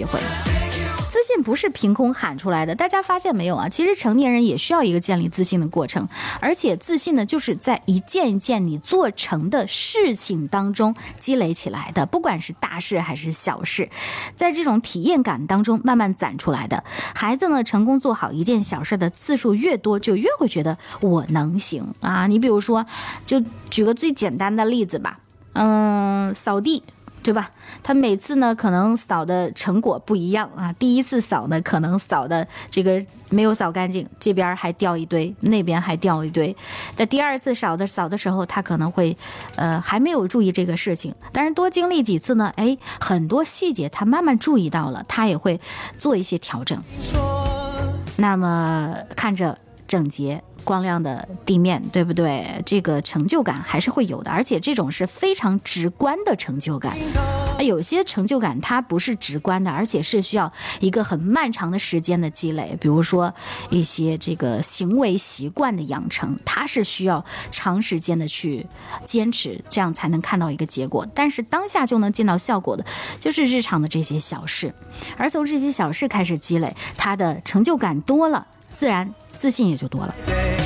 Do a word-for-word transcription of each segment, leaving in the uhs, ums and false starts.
机会。自信不是凭空喊出来的，大家发现没有啊？其实成年人也需要一个建立自信的过程，而且自信呢，就是在一件一件你做成的事情当中积累起来的，不管是大事还是小事，在这种体验感当中慢慢攒出来的。孩子呢，成功做好一件小事的次数越多，就越会觉得我能行啊。你比如说，就举个最简单的例子吧，嗯，扫地。对吧？他每次呢可能扫的成果不一样啊。第一次扫呢，可能扫的这个没有扫干净，这边还掉一堆，那边还掉一堆。但第二次扫的扫的时候，他可能会，呃，还没有注意这个事情。但是多经历几次呢，哎，很多细节他慢慢注意到了，他也会做一些调整。那么看着整洁光亮的地面，对不对？这个成就感还是会有的，而且这种是非常直观的成就感。有些成就感它不是直观的，而且是需要一个很漫长的时间的积累。比如说一些这个行为习惯的养成，它是需要长时间的去坚持，这样才能看到一个结果。但是当下就能见到效果的，就是日常的这些小事。而从这些小事开始积累，它的成就感多了，自然自信也就多了。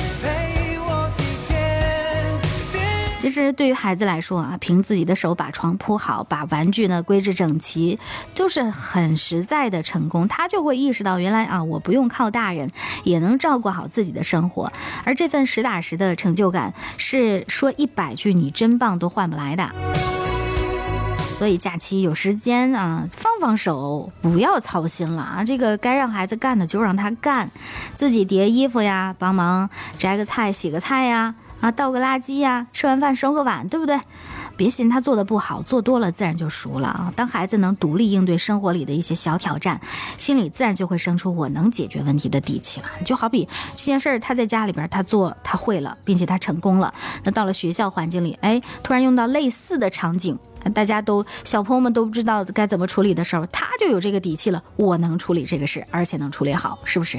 其实对于孩子来说啊，凭自己的手把床铺好，把玩具呢归置整齐，就是很实在的成功。他就会意识到，原来啊，我不用靠大人也能照顾好自己的生活。而这份实打实的成就感，是说一百句你真棒都换不来的。所以假期有时间啊，放放手，不要操心了啊！这个该让孩子干的就让他干，自己叠衣服呀，帮忙摘个菜、洗个菜呀，啊，倒个垃圾呀，吃完饭收个碗，对不对？别嫌他做的不好，做多了自然就熟了啊！当孩子能独立应对生活里的一些小挑战，心里自然就会生出我能解决问题的底气了。就好比这件事儿，他在家里边他做他会了，并且他成功了，那到了学校环境里，哎，突然用到类似的场景，大家都小朋友们都不知道该怎么处理的时候，他就有这个底气了，我能处理这个事，而且能处理好，是不是？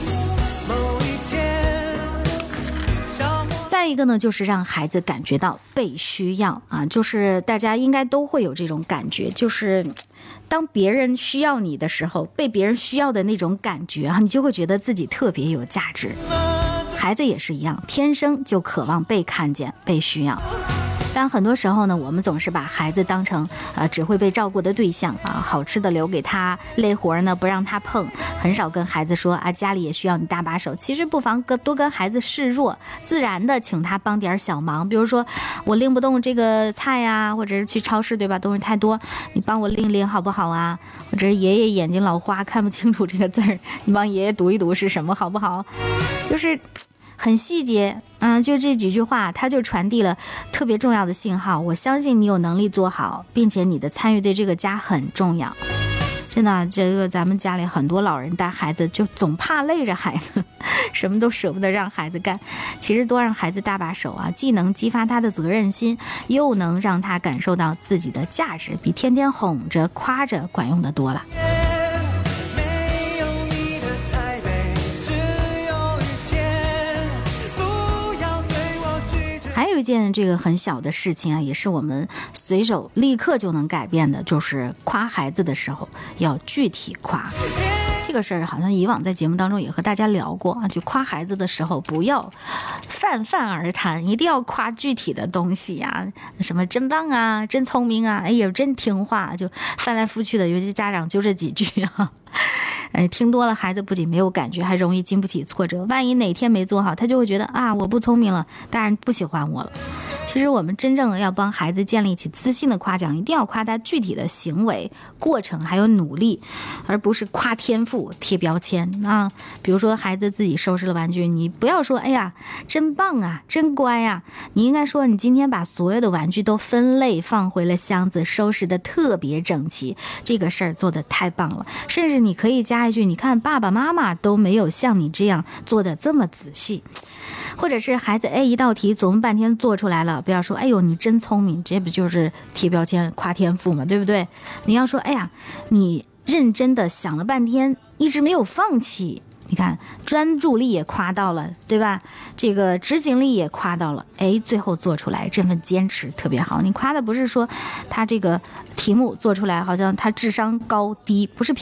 再一个呢，就是让孩子感觉到被需要啊，就是大家应该都会有这种感觉，就是当别人需要你的时候，被别人需要的那种感觉啊，你就会觉得自己特别有价值。孩子也是一样，天生就渴望被看见、被需要。但很多时候呢，我们总是把孩子当成呃只会被照顾的对象啊，好吃的留给他，累活呢不让他碰，很少跟孩子说啊家里也需要你搭把手。其实不妨多跟孩子示弱，自然的请他帮点小忙，比如说我拎不动这个菜呀，或者是去超市对吧，东西太多，你帮我拎拎好不好啊？或者是爷爷眼睛老花看不清楚这个字儿，你帮爷爷读一读是什么好不好？就是很细节，嗯，就这几句话，它就传递了特别重要的信号。我相信你有能力做好，并且你的参与对这个家很重要。真的，这个咱们家里很多老人带孩子就总怕累着孩子，什么都舍不得让孩子干。其实多让孩子搭把手啊，既能激发他的责任心，又能让他感受到自己的价值，比天天哄着夸着管用的多了。还有一件这个很小的事情啊，也是我们随手立刻就能改变的，就是夸孩子的时候要具体夸。这个事儿好像以往在节目当中也和大家聊过啊，就夸孩子的时候不要泛泛而谈，一定要夸具体的东西啊，什么真棒啊，真聪明啊，哎呀真听话，就翻来覆去的，尤其家长就这几句啊。哎，听多了孩子不仅没有感觉，还容易经不起挫折，万一哪天没做好，他就会觉得啊我不聪明了，大人不喜欢我了。其实我们真正要帮孩子建立起自信的夸奖，一定要夸他具体的行为过程还有努力，而不是夸天赋贴标签啊。比如说孩子自己收拾了玩具，你不要说哎呀真棒啊真乖啊，你应该说你今天把所有的玩具都分类放回了箱子，收拾的特别整齐，这个事儿做得太棒了。甚至你可以加一句，你看爸爸妈妈都没有像你这样做的这么仔细。或者是孩子哎一道题琢磨半天做出来了，不要说哎呦你真聪明，这不就是贴标签夸天赋嘛，对不对？你要说哎呀你认真的想了半天，一直没有放弃，你看专注力也夸到了，对吧？这个执行力也夸到了，哎，最后做出来这份坚持特别好。你夸的不是说他这个题目做出来好像他智商高低，不是